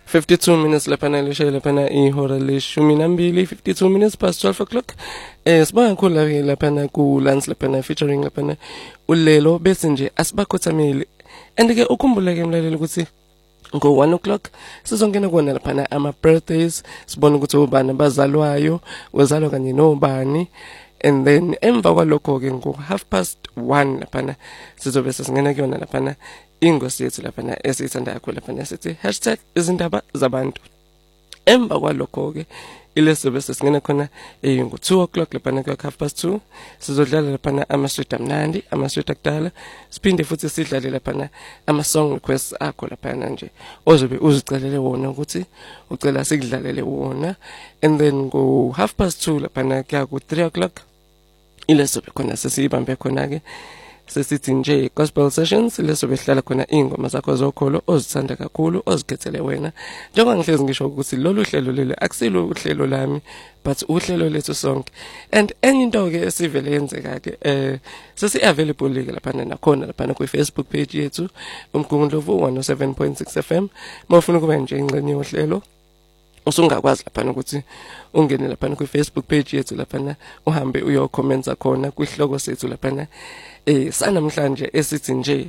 52 minutes laphana lishe laphana ihora leshumi nambili 52 minutes past 12 o'clock. Sibanga khona ke laphana ku Lance laphana featuring laphana ulelo bese nje asibakhothameli. And ke ukhumbule ke mlaleli ukuthi ngo 1 o'clock sizongena kona laphana ama birthdays sibona ukuthi ubani bazalwayo wezalwa kanye nobani. And then emva kwalokho ke ngo 1:30 laphana sizobe sesingena kuyona laphana ingosi yethu laphana esithanda kakhulu laphana sithi #izindaba zabantu. Emva kwalokho ke ilesobe sesingena khona ngo 2 o'clock laphana ku 2:30 sizodlala laphana ama-street amnandi ama-street akudala siphinde futhi sidlale laphana ama-song requests akho laphana nje ozobe uzicelele wona ukuthi ucela sikudlalele wona. And then ngo 2:30 laphana kuya ku 3 o'clock ilesobe khona sesiyibambe khona ke sesithi nje gospel sessions lesobe hlala khona ingoma zakho zokholo ozithanda kakhulu ozikhethele wena. Njengoba ngihlezi ngisho ukuthi lolu hlelo leli akusilo uhlelo lami but uhlelo lethu sonke. And enye into ke esivele yenzeka ke sesi available ke laphana nakhona laphana ku Facebook page yethu uMgungundlovu 107.6 FM. Mawufuna ukuba nje ingxenye yohlelo usungakwazi laphana ukuthi ungene laphana ku Facebook page yethu laphana uhambe uyokhomenta khona kwihloko sethu laphana sanamhlanje esithi nje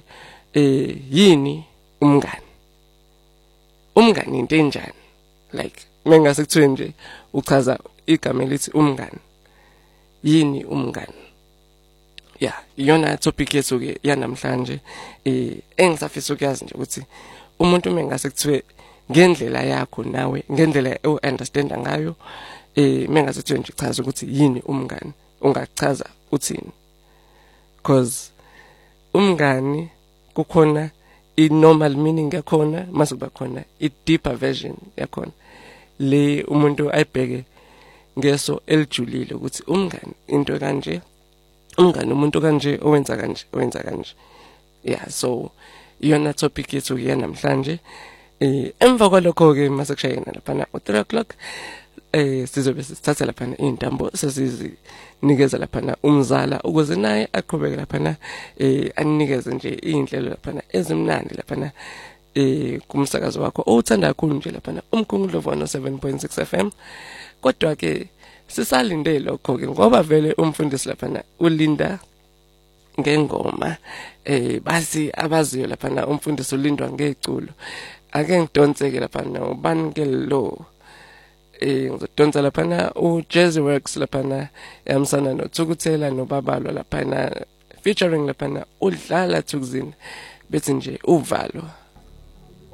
yini umngani. Umngani into enjani, like mengase kuthiwe nje uchaza igama elithi umngani yini umngani. Yeah, iyona topic yethu ke yanamhlanje engisafisa ukuyazi nje ukuthi umuntu mengase kuthiwe ngendlela yakho nawe ngendlela o-understanda ngayo mengase kuthiwe nje chaza ukuthi yini umngani ungachaza uthini. Cause umngani kukhona i-normal meaning yakhona mase kuba khona i-deeper version yakhona le umuntu ayibheke ngeso elijulile ukuthi umngani into kanje, umngani umuntu kanje owenza kanje. Yeah, so iyona topic yethu yanamhlanje. Emva kwalokho ke mase kushayena laphana u 3 o'clock sizobe sithatha laphana intambo sesizinikeza laphana umzala ukuze naye aqhubeke laphana anikeze nje inhlelo laphana ezimnandi laphana kumsakazo wakho owuthanda kakhulu nje laphana uMgungundlovu 107.6 FM. Kodwa ke sisalinde lokho ke ngoba vele umfundisi laphana ulinda ngengoma basi abaziyo laphana umfundisi ulindwa ngeculo. Ake ngidonseke laphana ubani ke lo ngizodonsa laphana uJazzy Works laphana yamsana noThukuthela noBabalo laphana featuring laphana udlala Thukzini bethi nje uvalo.